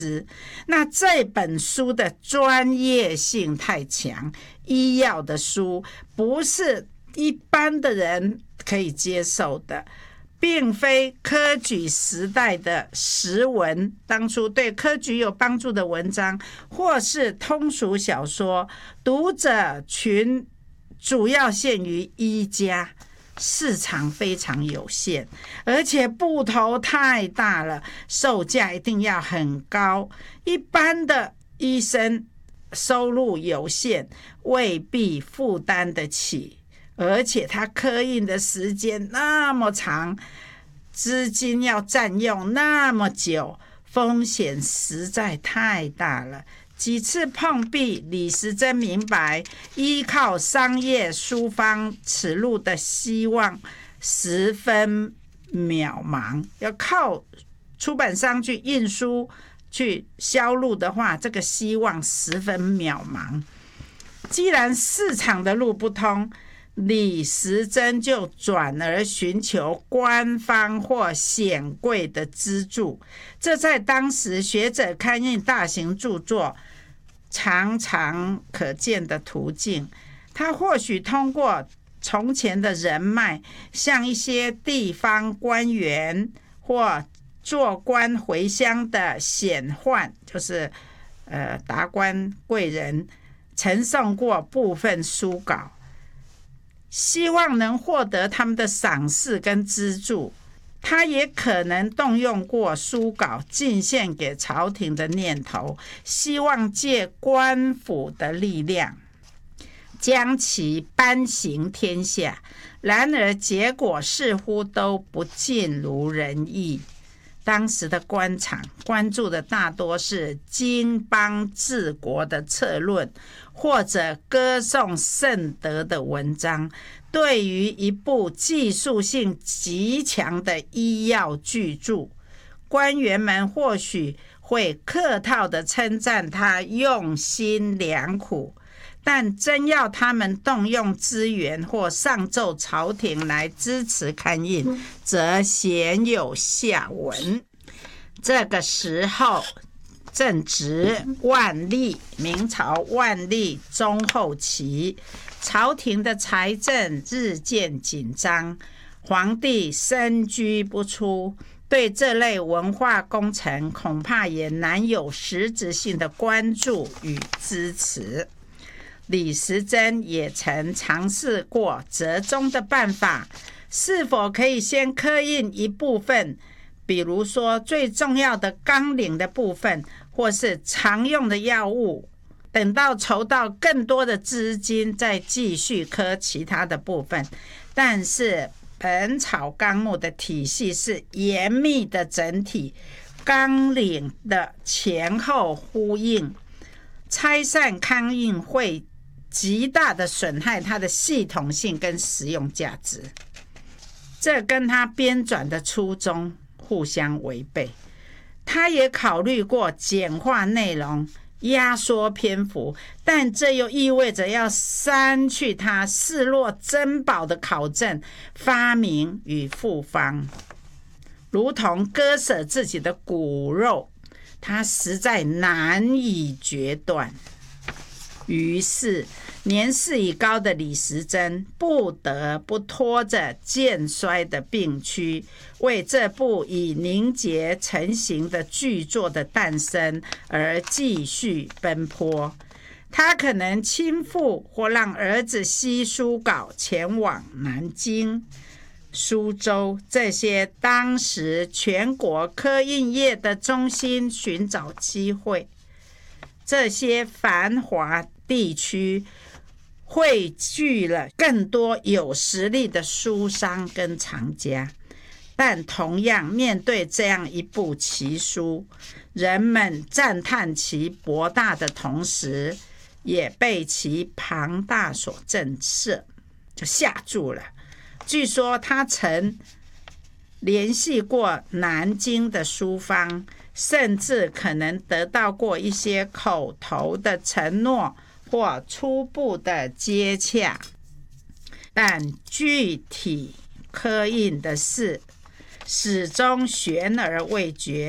那这本书的专业性太强，医药的书不是一般的人可以接受的，并非科举时代的时文，当初对科举有帮助的文章，或是通俗小说，读者群主要限于医家，市场非常有限，而且部头太大了，售价一定要很高，一般的医生收入有限，未必负担得起，而且他刻印的时间那么长，资金要占用那么久，风险实在太大了。几次碰壁，李时珍明白，依靠商业书方此路的希望十分渺茫。要靠出版商去印书、去销路的话，这个希望十分渺茫。既然市场的路不通，李时珍就转而寻求官方或显贵的资助，这在当时学者刊印大型著作常常可见的途径。他或许通过从前的人脉，向一些地方官员或做官回乡的显宦，就是达官贵人，呈送过部分书稿，希望能获得他们的赏识跟资助。他也可能动用过书稿进献给朝廷的念头，希望借官府的力量将其颁行天下，然而结果似乎都不尽如人意。当时的官场关注的大多是经邦治国的策论，或者歌颂圣德的文章。对于一部技术性极强的医药巨著，官员们或许会客套地称赞他用心良苦，但真要他们动用资源或上奏朝廷来支持刊印，则鲜有下文。这个时候正值明朝万历中后期，朝廷的财政日渐紧张，皇帝深居不出，对这类文化工程恐怕也难有实质性的关注与支持。李时珍也曾尝试过折中的办法，是否可以先刻印一部分，比如说最重要的纲领的部分，或是常用的药物，等到筹到更多的资金再继续刻其他的部分。但是本草纲目的体系是严密的整体，纲领的前后呼应，拆散刊印会极大的损害它的系统性跟实用价值，这跟他编纂的初衷互相违背。他也考虑过简化内容、压缩篇幅，但这又意味着要删去他视若珍宝的考证、发明与复方，如同割舍自己的骨肉，他实在难以决断。于是年事已高的李时珍不得不拖着渐衰的病躯，为这部已凝结成型的巨作的诞生而继续奔波。他可能亲赴或让儿子悉书稿前往南京、苏州这些当时全国科印业的中心寻找机会。这些繁华地区汇聚了更多有实力的书商跟藏家，但同样面对这样一部奇书，人们赞叹其博大的同时，也被其庞大所震慑，就吓住了。据说他曾联系过南京的书坊，甚至可能得到过一些口头的承诺或初步的接洽，但具体刻印的事始终悬而未决。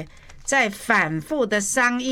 在反复的商议